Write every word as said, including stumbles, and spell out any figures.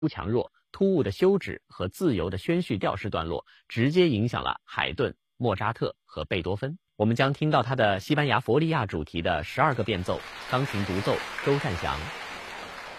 不强弱、突兀的休止和自由的宣叙调式段落，直接影响了海顿、莫扎特和贝多芬。我们将听到他的西班牙佛利亚主题的十二个变奏，钢琴独奏周善祥。